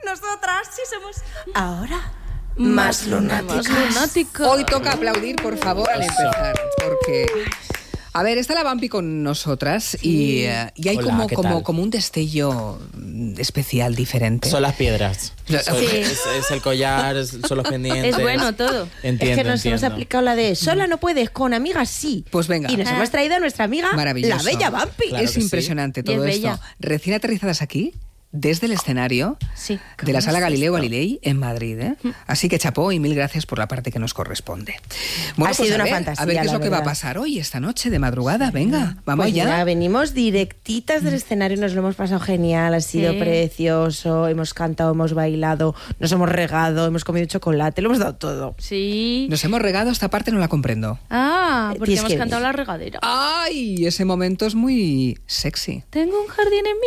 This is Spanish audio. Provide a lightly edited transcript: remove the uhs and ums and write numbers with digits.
Nosotras sí somos ahora más lunáticas. Hoy toca aplaudir, por favor, al empezar, porque... A ver, está la Vampi con nosotras y hay Hola, como un destello especial, diferente. Son las piedras. Sí. Es el collar, son los pendientes. Es bueno todo. Entiendo, Es que nos hemos aplicado la de sola no puedes, con amigas sí. Pues venga. Y nos hemos traído a nuestra amiga, Maravilloso. la bella Vampi. Claro es que sí. impresionante Y todo es esto. bella. Recién aterrizadas aquí, desde el escenario Sí. de la Sala Galileo esto? Galilei en Madrid. Así que chapó y mil gracias por la parte que nos corresponde. Bueno, Ha sido a una ver, fantasía, a ver qué es la lo que va a verdad. pasar hoy, esta noche, de madrugada. Venga, vamos Pues allá. mira, venimos directitas del escenario, nos lo hemos pasado genial, ha sido Sí. precioso, hemos cantado, hemos bailado, nos hemos regado, hemos comido chocolate, lo hemos dado todo. Sí. Nos hemos regado, esta parte no la comprendo. Porque Tienes hemos que cantado venir. la regadera. ¡Ay! Ese momento es muy sexy. Tengo un jardín en